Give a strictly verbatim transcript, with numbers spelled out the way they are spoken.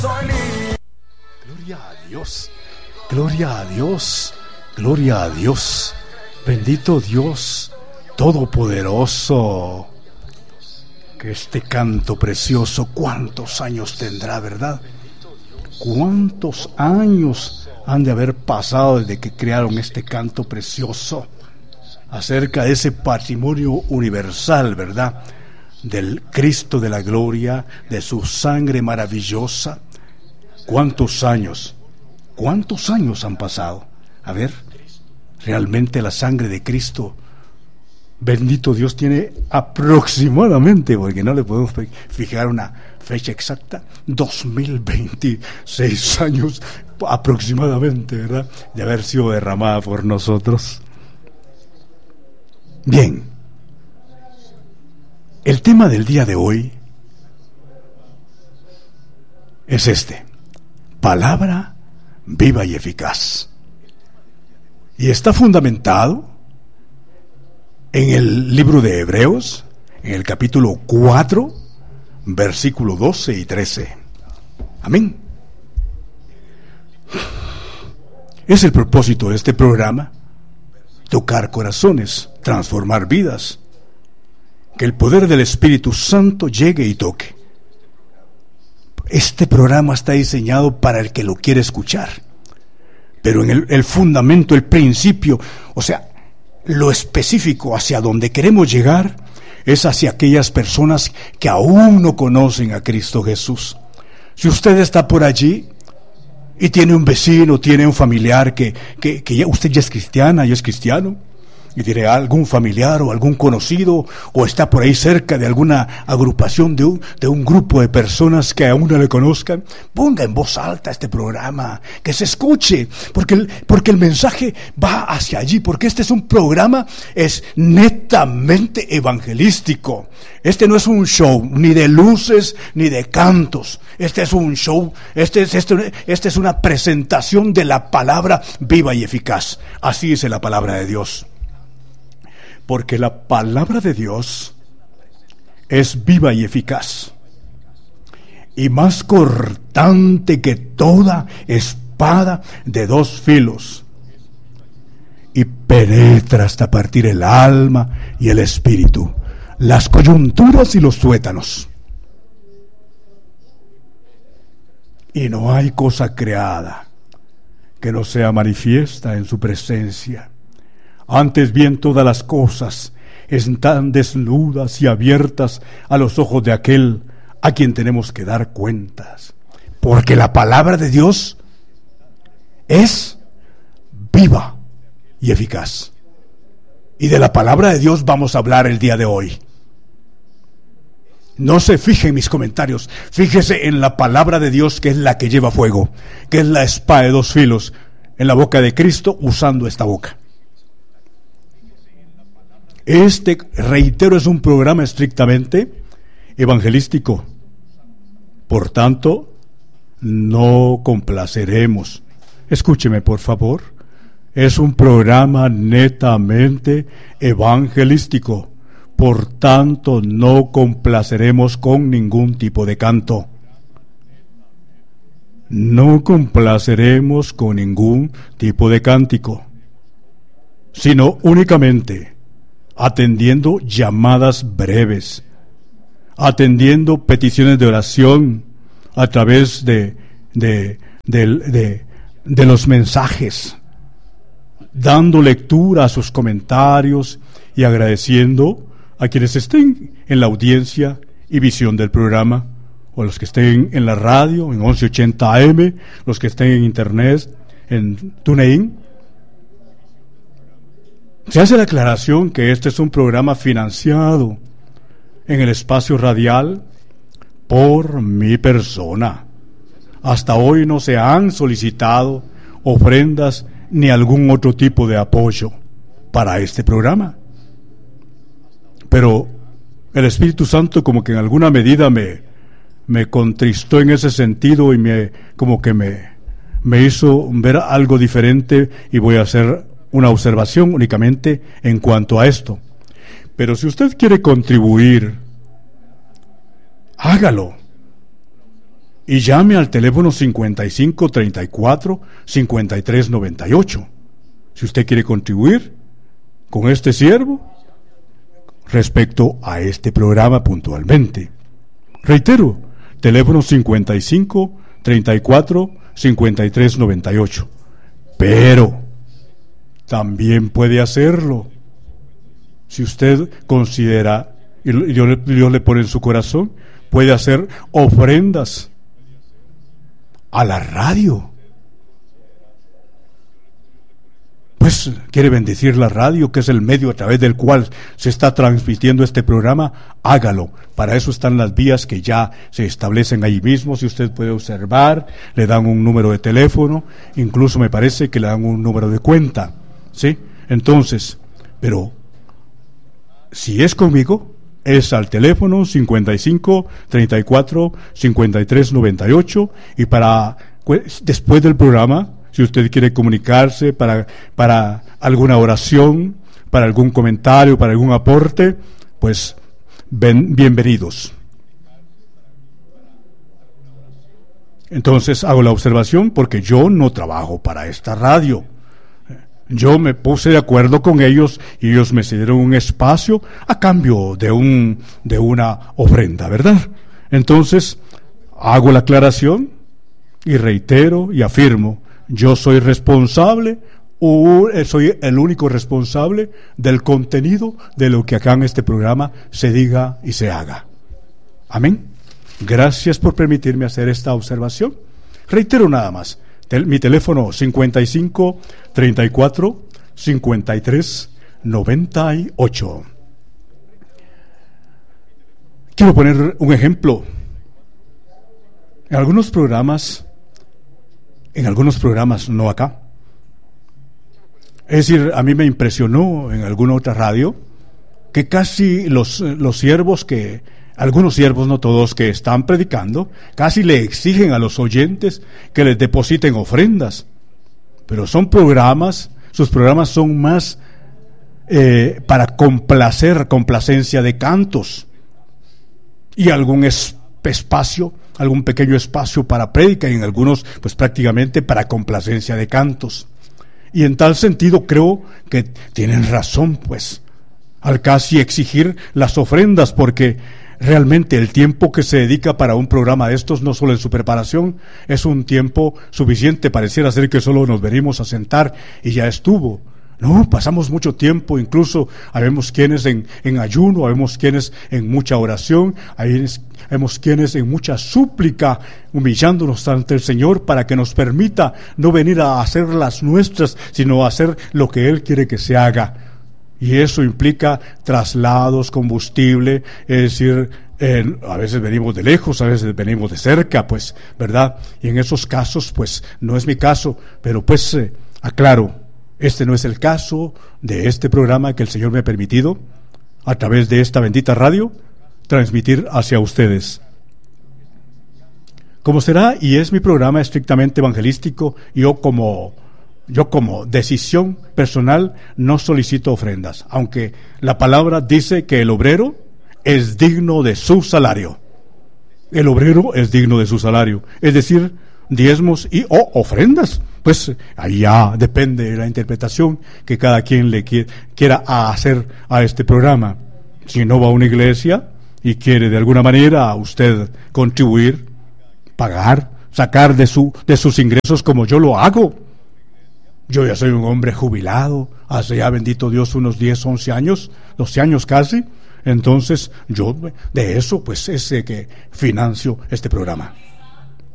Gloria a Dios, gloria a Dios, gloria a Dios, bendito Dios Todopoderoso. Que este canto precioso, ¿cuántos años tendrá, verdad? ¿Cuántos años han de haber pasado desde que crearon este canto precioso acerca de ese patrimonio universal, verdad? Del Cristo de la gloria, de su sangre maravillosa. ¿Cuántos años? ¿Cuántos años han pasado? A ver, realmente la sangre de Cristo, bendito Dios, tiene aproximadamente, porque no le podemos fijar una fecha exacta, dos mil veintiséis años aproximadamente, ¿verdad?, de haber sido derramada por nosotros. Bien, el tema del día de hoy es este: palabra viva y eficaz. Y está fundamentado en el libro de Hebreos, en el capítulo cuatro, versículo doce y trece. Amén. Es el propósito de este programa: tocar corazones, transformar vidas, que el poder del Espíritu Santo llegue y toque. Este programa está diseñado para el que lo quiere escuchar, pero en el, el fundamento, el principio, o sea, lo específico hacia donde queremos llegar es hacia aquellas personas que aún no conocen a Cristo Jesús. Si usted está por allí y tiene un vecino, tiene un familiar que, que, que ya, usted ya es cristiana, ya es cristiano, y tiene algún familiar o algún conocido, o está por ahí cerca de alguna agrupación de un, de un grupo de personas que aún no le conozcan, ponga en voz alta este programa, que se escuche, porque el, porque el mensaje va hacia allí, porque este es un programa, es netamente evangelístico. Este no es un show, ni de luces, ni de cantos. Este es un show, este es, este, este es una presentación de la palabra viva y eficaz. Así dice la palabra de Dios. Porque la palabra de Dios es viva y eficaz, y más cortante que toda espada de dos filos, y penetra hasta partir el alma y el espíritu, las coyunturas y los tuétanos. Y no hay cosa creada que no sea manifiesta en su presencia. Antes bien, todas las cosas están desnudas y abiertas a los ojos de aquel a quien tenemos que dar cuentas. Porque la palabra de Dios es viva y eficaz. Y de la palabra de Dios vamos a hablar el día de hoy. No se fije en mis comentarios, fíjese en la palabra de Dios, que es la que lleva fuego, que es la espada de dos filos en la boca de Cristo, usando esta boca. Este, reitero, es un programa estrictamente evangelístico. Por tanto, no complaceremos. Escúcheme, por favor. Es un programa netamente evangelístico. Por tanto, no complaceremos con ningún tipo de canto. No complaceremos con ningún tipo de cántico, sino únicamente atendiendo llamadas breves, atendiendo peticiones de oración a través de, de, de, de, de los mensajes, dando lectura a sus comentarios y agradeciendo a quienes estén en la audiencia y visión del programa, o los que estén en la radio, en once ochenta A M, los que estén en internet, en TuneIn. Se hace la aclaración que este es un programa financiado en el espacio radial por mi persona. Hasta hoy no se han solicitado ofrendas ni algún otro tipo de apoyo para este programa. Pero el Espíritu Santo como que en alguna medida me, me contristó en ese sentido y me como que me, me hizo ver algo diferente, y voy a hacer una observación únicamente en cuanto a esto. Pero si usted quiere contribuir, hágalo. y llame al teléfono cincuenta y cinco treinta y cuatro cincuenta y tres noventa y ocho. Si usted quiere contribuir con este siervo respecto a este programa puntualmente. Reitero, teléfono cincuenta y cinco treinta y cuatro cincuenta y tres noventa y ocho. Pero también puede hacerlo si usted considera, y Dios, Dios le pone en su corazón, puede hacer ofrendas a la radio. Pues quiere bendecir la radio, que es el medio a través del cual se está transmitiendo este programa, hágalo. Para eso están las vías que ya se establecen ahí mismo. Si usted puede observar, le dan un número de teléfono, incluso me parece que le dan un número de cuenta, ¿sí? Entonces, pero si es conmigo, es al teléfono cincuenta y cinco treinta y cuatro cincuenta y tres noventa y ocho, y para después del programa, si usted quiere comunicarse para, para alguna oración, para algún comentario, para algún aporte, pues ben, bienvenidos. Entonces hago la observación porque yo no trabajo para esta radio. Yo me puse de acuerdo con ellos y ellos me cedieron un espacio a cambio de un de una ofrenda, ¿verdad? Entonces hago la aclaración y reitero y afirmo: yo soy responsable, o soy el único responsable del contenido de lo que acá en este programa se diga y se haga. Amén. Gracias por permitirme hacer esta observación. Reitero nada más. Tel- mi teléfono cincuenta y cinco treinta y cuatro cincuenta y tres noventa y ocho. Quiero poner un ejemplo. En algunos programas, en algunos programas, no acá. Es decir, a mí me impresionó en alguna otra radio que casi los, los siervos que, algunos siervos, no todos, que están predicando, casi le exigen a los oyentes que les depositen ofrendas. Pero son programas, sus programas son más eh, para complacer, complacencia de cantos y algún es, espacio, algún pequeño espacio para prédica, y en algunos pues prácticamente para complacencia de cantos. Y en tal sentido creo que tienen razón pues al casi exigir las ofrendas, porque realmente el tiempo que se dedica para un programa de estos, no solo en su preparación, es un tiempo suficiente. Pareciera ser que solo nos venimos a sentar y ya estuvo. No, pasamos mucho tiempo, incluso habemos quienes en, en ayuno, habemos quienes en mucha oración, habemos quienes en mucha súplica, humillándonos ante el Señor para que nos permita no venir a hacer las nuestras, sino a hacer lo que Él quiere que se haga. Y eso implica traslados, combustible, es decir, eh, a veces venimos de lejos, a veces venimos de cerca, pues, ¿verdad? Y en esos casos, pues, no es mi caso, pero pues, eh, aclaro, este no es el caso de este programa que el Señor me ha permitido, a través de esta bendita radio, transmitir hacia ustedes. Como será y es mi programa estrictamente evangelístico, yo como, yo como decisión personal no solicito ofrendas, aunque la palabra dice que el obrero es digno de su salario. El obrero es digno de su salario, es decir, diezmos y o ofrendas. Pues ahí ya depende de la interpretación que cada quien le quiera, quiera hacer a este programa. Si no va a una iglesia y quiere de alguna manera usted contribuir, pagar, sacar de su de sus ingresos, como yo lo hago. Yo ya soy un hombre jubilado, hace ya, bendito Dios, unos diez, once años, doce años casi. Entonces yo de eso pues es que financio este programa.